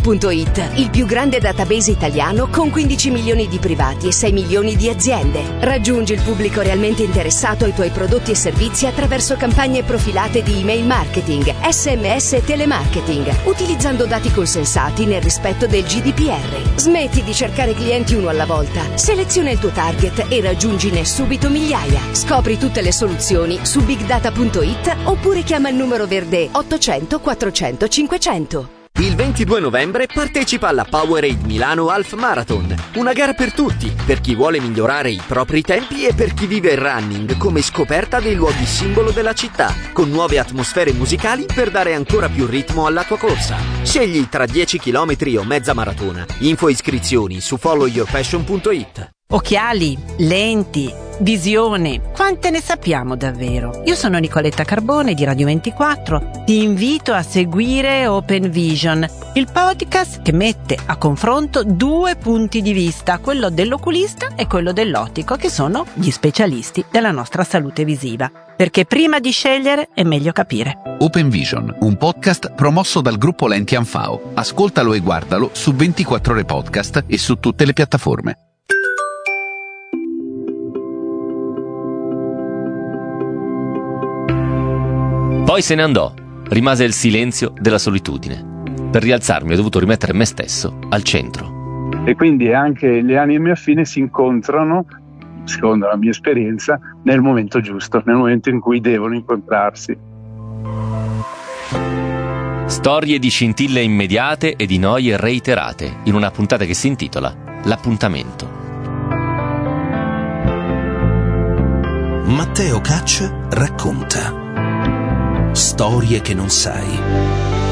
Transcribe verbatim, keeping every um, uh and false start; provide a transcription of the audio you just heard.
punto it, il più grande database italiano con quindici milioni di privati e sei milioni di aziende. Raggiungi il pubblico realmente interessato ai tuoi prodotti e servizi attraverso campagne profilate di email marketing, sms e telemarketing, utilizzando dati consensati nel rispetto del G D P R. Smetti di cercare clienti uno alla volta, seleziona il tuo target e raggiungine subito migliaia. Scopri tutte le soluzioni su big data punto it oppure chiama il numero verde ottocento quattrocento cinquecento. Il ventidue novembre partecipa alla Powerade Milano Half Marathon, una gara per tutti, per chi vuole migliorare i propri tempi e per chi vive il running come scoperta dei luoghi simbolo della città, con nuove atmosfere musicali per dare ancora più ritmo alla tua corsa. Scegli tra dieci chilometri o mezza maratona. Info e iscrizioni su follow your passion punto it. Occhiali, lenti, visione, quante ne sappiamo davvero? Io sono Nicoletta Carbone di Radio ventiquattro, ti invito a seguire Open Vision, il podcast che mette a confronto due punti di vista, quello dell'oculista e quello dell'ottico, che sono gli specialisti della nostra salute visiva. Perché prima di scegliere è meglio capire. Open Vision, un podcast promosso dal gruppo Lenti Anfao. Ascoltalo e guardalo su ventiquattro ore podcast e su tutte le piattaforme. Poi se ne andò, rimase il silenzio della solitudine. Per rialzarmi ho dovuto rimettere me stesso al centro. E quindi anche le anime affine si incontrano, secondo la mia esperienza, nel momento giusto, nel momento in cui devono incontrarsi. Storie di scintille immediate e di noie reiterate, in una puntata che si intitola L'appuntamento. Matteo Caccia racconta storie che non sai.